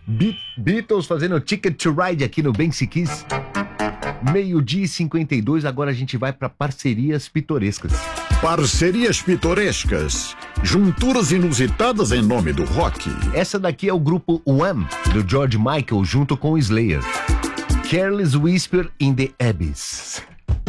Beatles fazendo Ticket to Ride aqui no Bem Se Quis. 12h52, agora a gente vai para parcerias pitorescas. Parcerias pitorescas, junturas inusitadas em nome do rock. Essa daqui é o grupo Wham, do George Michael, junto com o Slayer. Careless Whisper in the Abyss.